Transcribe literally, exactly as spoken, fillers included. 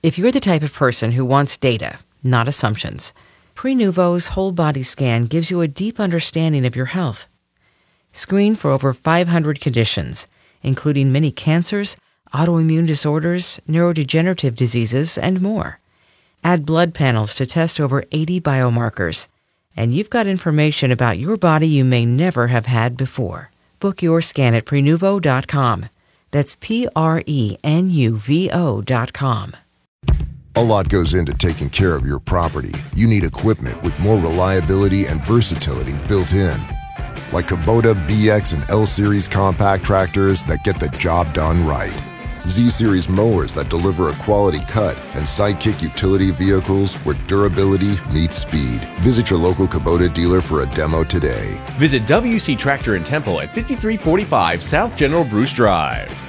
If you're the type of person who wants data, not assumptions, Prenuvo's whole body scan gives you a deep understanding of your health. Screen for over five hundred conditions, including many cancers, autoimmune disorders, neurodegenerative diseases, and more. Add blood panels to test over eighty biomarkers, and you've got information about your body you may never have had before. Book your scan at Prenuvo dot com. That's P R E N U V O dot com. A lot goes into taking care of your property. You need equipment with more reliability and versatility built in. Like Kubota B X and L-Series compact tractors that get the job done right. Z-Series mowers that deliver a quality cut, and Sidekick utility vehicles where durability meets speed. Visit your local Kubota dealer for a demo today. Visit W C Tractor in Temple at fifty-three forty-five South General Bruce Drive.